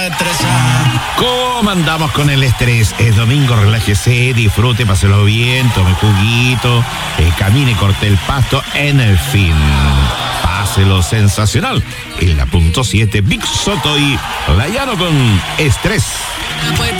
¿Cómo andamos con el estrés? Es domingo, relájese, disfrute, páselo bien, tome juguito, camine, corte el pasto, en fin. Páselo sensacional. En la punto 7, Big Soto y Layano con estrés.